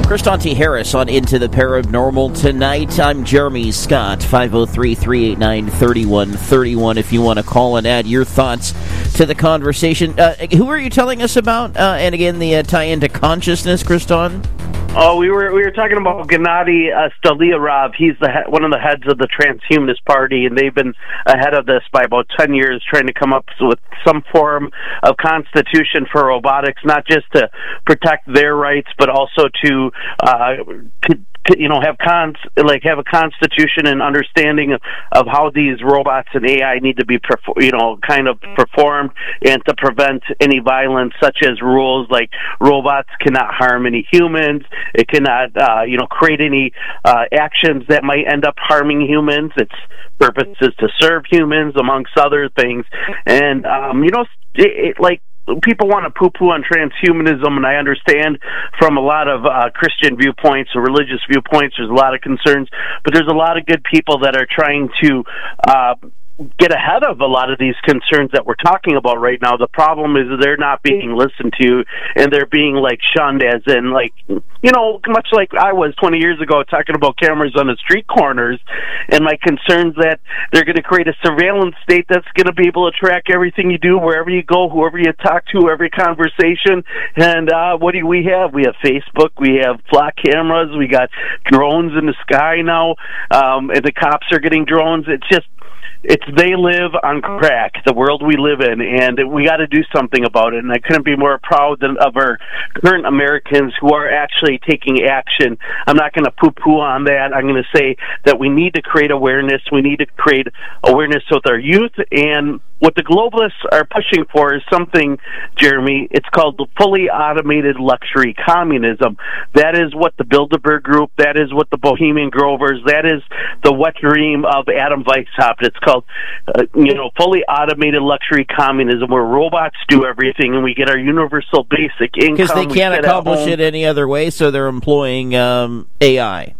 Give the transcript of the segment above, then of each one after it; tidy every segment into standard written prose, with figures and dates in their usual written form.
Kristan T. Harris on Into the Paranormal tonight. I'm Jeremy Scott, 503-389-3131 if you want to call and add your thoughts to the conversation. Who are you telling us about? And again, the tie-in to consciousness, Kristan? Oh, we were talking about Gennady Stoliarov. He's one of the heads of the Transhumanist Party, and they've been ahead of this by about 10 years, trying to come up with some form of constitution for robotics, not just to protect their rights, but also to have a constitution and understanding of how these robots and AI need to be performed, and to prevent any violence, such as rules like robots cannot harm any humans. It cannot create any actions that might end up harming humans. Its purpose is to serve humans, amongst other things. And people want to poo-poo on transhumanism, and I understand from a lot of Christian viewpoints or religious viewpoints, there's a lot of concerns, but there's a lot of good people that are trying to get ahead of a lot of these concerns that we're talking about right now. The problem is they're not being listened to, and they're being shunned, as in much like I was 20 years ago talking about cameras on the street corners, and my concerns that they're going to create a surveillance state that's going to be able to track everything you do, wherever you go, whoever you talk to, every conversation. And what do we have? We have Facebook, we have flock cameras, we got drones in the sky now, and the cops are getting drones. They live on crack, the world we live in, and we got to do something about it. And I couldn't be more proud of our current Americans who are actually taking action. I'm not going to poo-poo on that. I'm going to say that we need to create awareness. We need to create awareness with our youth, and what the globalists are pushing for is something, Jeremy, it's called the fully automated luxury communism. That is what the Bilderberg Group, that is what the Bohemian Grovers, that is the wet dream of Adam Weishaupt. It's called, fully automated luxury communism, where robots do everything and we get our universal basic income. Because they can't accomplish it any other way, so they're employing AI.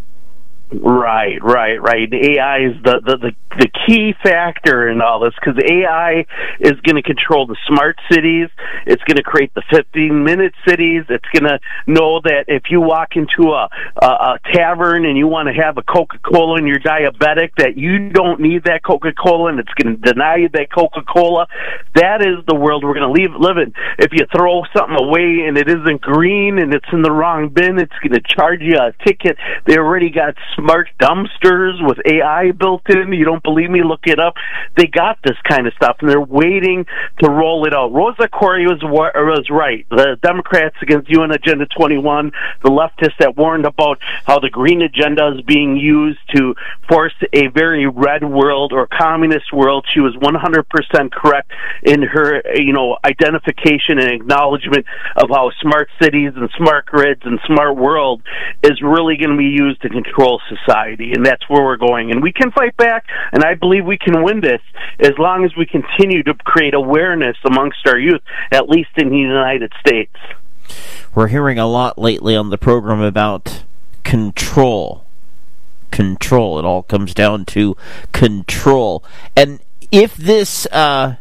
Right. AI is the key factor in all this, because AI is going to control the smart cities. It's going to create the 15-minute cities. It's going to know that if you walk into a tavern and you want to have a Coca-Cola and you're diabetic, that you don't need that Coca-Cola, and it's going to deny you that Coca-Cola. That is the world we're going to live in. If you throw something away and it isn't green and it's in the wrong bin, it's going to charge you a ticket. They already got smart dumpsters with AI built in. You don't believe me? Look it up. They got this kind of stuff, and they're waiting to roll it out. Rosa Koire was right. The Democrats against UN Agenda 21, the leftists that warned about how the green agenda is being used to force a very red world or communist world. She was 100% correct in her, identification and acknowledgement of how smart cities and smart grids and smart world is really going to be used to control society, and that's where we're going. And we can fight back, and I believe we can win this as long as we continue to create awareness amongst our youth, at least in the United States. We're hearing a lot lately on the program about control. It all comes down to control. And if this